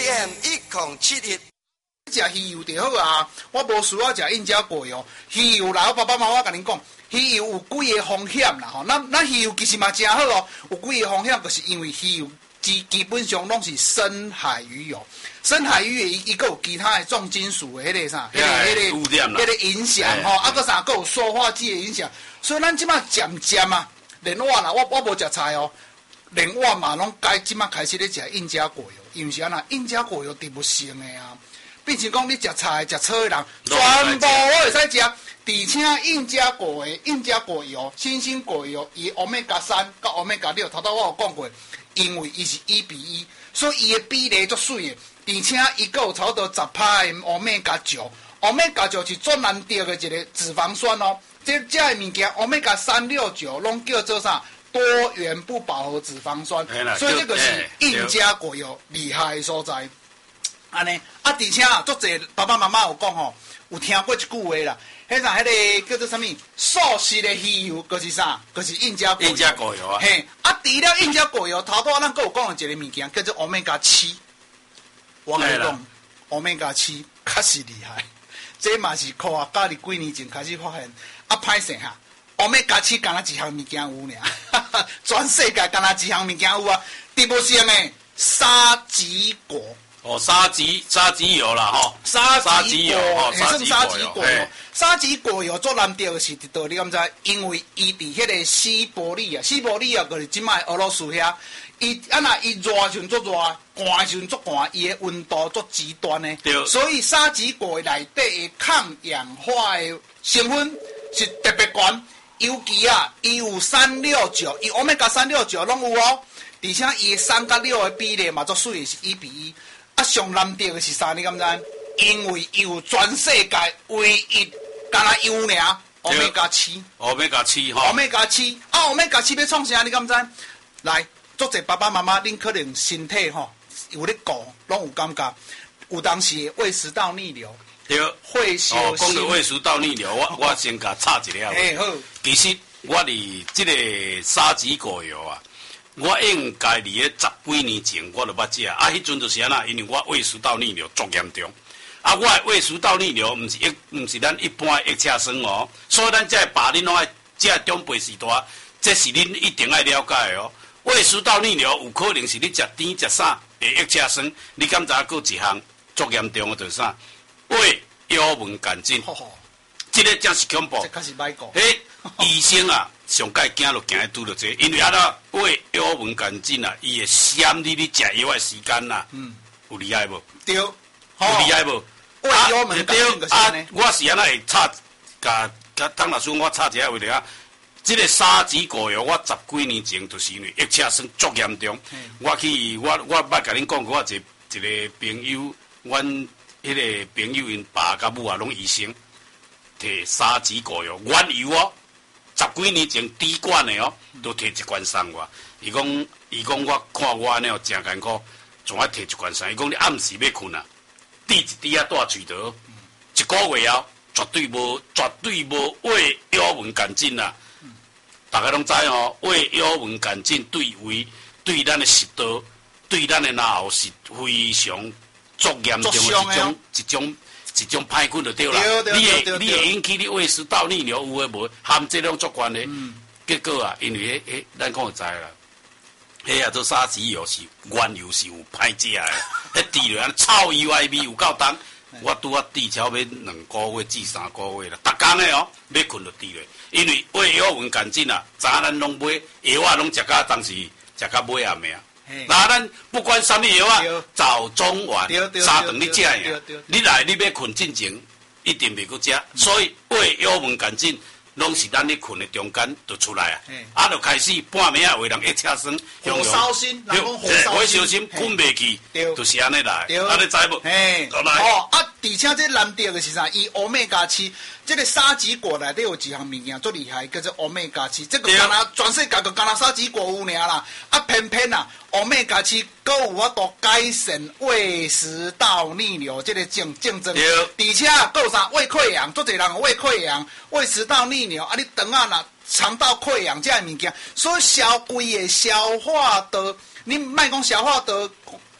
AM 1071。 食鱼油就好啊，我无需要食印加果油。鱼油啦，我爸爸妈妈甲恁讲，鱼油有几个风险啦吼。咱鱼油其实嘛真好哦，有几个风险，就是因为鱼油基本上拢是深海鱼油，深海鱼油伊个有其他的重金属的迄个啥，迄个影响吼，啊个啥个有塑化剂的影响，所以咱即马渐渐啊，连我啦，我无食菜哦，连我嘛拢即马开始咧食印加果油，因为是安那印加果油植物性的啊。变成讲你食菜、食草的人，全部我会使食，而且印加果油、新兴果油，伊欧米伽3甲欧米伽6，头头我有讲过，因为伊是1:1，所以伊的比例足水的，而且伊个有差不多10%的欧米伽9，欧米伽9是最难得的一个脂肪酸哦。这的物件，欧米伽3、6、9拢叫做啥？多元不饱和脂肪酸，所以这个是印加果油厉害的所在。安尼啊，而且啊，足侪爸爸妈妈有讲吼，有听过一句话啦，迄啥，迄个叫做啥物？素食的鱼油，就是啥？就是印加果油。 印加果油啊。 嘿，啊，除了印加果油，头拄咱阁有讲的一个物件，叫做欧米伽7。我跟你讲，欧米伽7确实厉害，这嘛是靠啊，家己几年前开始发现，啊，歹势哈，欧米伽7干那一项物件有尔，全世界干那一项物件有啊，植物性的沙棘果。 哦，沙棘油啦，吼， 沙棘油， 沙棘果油，沙棘果油最难得的是伫倒，你敢知？因为伊伫迄个西伯利亚就是即卖俄罗斯遐，伊热时阵足热，寒时阵足寒，伊的温度足极端的，所以沙棘果内底的抗氧化的成分是特别高，尤其啊，伊有369，伊欧米伽369拢有哦，而且伊3甲6的比例嘛足水的是1:1。啊，上难得的是啥？你敢知？因为伊有全世界唯一干那油尔，欧米伽7。 欧米伽7吼。 欧米伽7啊，欧米伽7要创啥？你敢知？来，足侪爸爸妈妈，恁可能身体吼有咧顾，拢有感觉，有当时胃食道逆流。 对。 会小心。 讲到胃食道逆流，我先甲插一下。 嘿好。 其实我伫即个沙棘果油啊。我应该伫咧10几年前，我就捌食，啊，迄阵就是安那，因为我胃食道逆流足严重，啊，我的胃食道逆流毋是咱一般的液车酸哦，所以咱这爸恁拢爱这长辈时代，这是恁一定爱了解的哦。胃食道逆流有可能是你食甜食啥的液车酸，你敢知影？佫一项足严重的就是啥？胃幽门杆菌，这个真是恐怖。 这可是歹讲。 迄医生啊。上界惊就惊拄着这，因为胃幽门杆菌啊，伊会闪你食药的时间啦，有厉害无？ 对，有厉害无？ 胃幽门杆菌就是安尼。 我是安那会插，甲汤老师我插一下话了啊。这个沙棘果油，我10几年前就是因为液车酸足严重，我捌甲恁讲过，我一个朋友，阮迄个朋友因爸甲母啊拢医生，摕沙棘果油原油哦。10几年前滴管的哦，都摕一罐送我。伊讲我看我安尼哦，真艰苦，总爱摕一罐送。伊讲你暗时要困啊，滴一滴啊带喙头，1个月后绝对无胃幽门杆菌啦。大家拢知哦，胃幽门杆菌对胃、对咱的食道、对咱的脑后是非常足严重的一种歹菌就对啦，你会引起你胃食道逆流有诶无？含这种足关的，结果啊，因为咱讲就知啦，迄做沙棘油是原油是有歹食诶，迄滴落安臭油味有够重。我拄啊滴超要2个月至3个月啦，逐工诶哦，要困就滴落，因为胃幽门杆菌啊，早咱拢买药啊，拢食到当时食到尾暗暝啊。那咱不管什么药啊，早中晚3顿你食呀，你来你要困进前一定袂去食，所以胃幽门杆菌拢是咱咧困的中间就出来啊，就开始半暝啊，有人一车酸， 火烧心，人讲火烧心，困袂去，就是安尼来，啊你知无？ 哦啊，而且这难得的是啥？伊欧米伽7，这个沙棘果内底有一项物件最厉害，叫做欧米伽7，这个干那全世界就干那沙棘果有尔啦，啊偏偏啊，欧米伽7佫有法度改善胃食道逆流这个症状，而且佫有啥胃溃疡，足侪人有胃溃疡、胃食道逆流，啊你肠啊若肠道溃疡这物件，所以规个消化道，你莫讲消化道。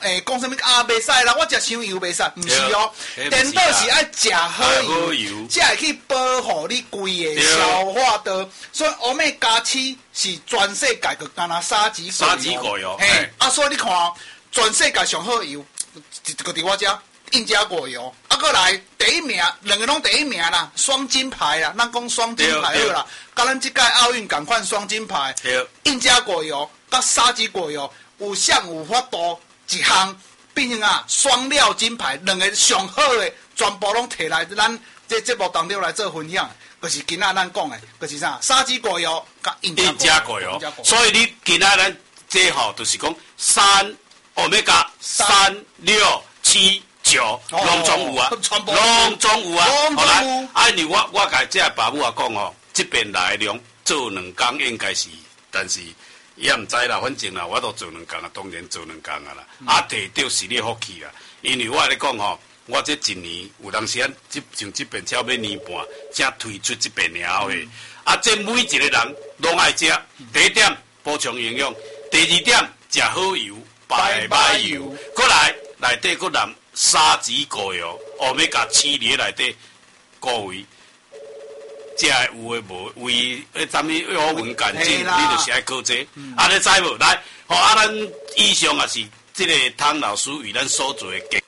讲什么啊袂使啦，我食伤油袂使，毋是哦。颠倒是爱食好油，才会去保护你规个消化道。所以欧米伽7是全世界就干那沙棘果油。嘿，所以你看，全世界上好油，就伫我遮。印加果油，过来第一名，两个拢第一名啦，双金牌啦，咱讲双金牌好啦。甲咱即届奥运共款双金牌，印加果油甲沙棘果油有法度一项变成双料金牌，两个上好的全部拢摕来咱这节目当中来做分享，就是今仔咱讲的，就是啥沙棘果油甲印加果油。 所以你今仔咱这吼，就是讲欧米伽3、6、7。拢总有啊，拢总有啊。好来，按你我甲这爸母讲哦，这边来的量做2工应该是，但是也唔知啦，反正啦，我都做2工啊，当然做2工啊啦。摕到是你福气啦，因为我咧讲吼，我这一年有当时像这边超要年半，才推出这边了的。这每一个人拢爱食，第一点补充营养，第二点食好油，白买油，过来内底佫含沙棘果油，欧米伽7里内底各位，食有诶无为啥物药文干净，你就是爱考这。你知无？来，咱以上也是这个汤老师为咱所做诶。